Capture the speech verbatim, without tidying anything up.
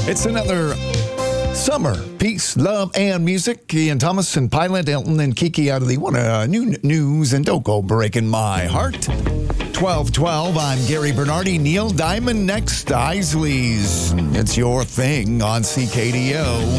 It's another summer, peace, love, and music. Ian Thomas and Pilot, Elton and Kiki out of the one uh, new news, and don't go breaking my heart. twelve twelve, I'm Gary Bernardi. Neil Diamond next, Isley's It's Your Thing on C K D O.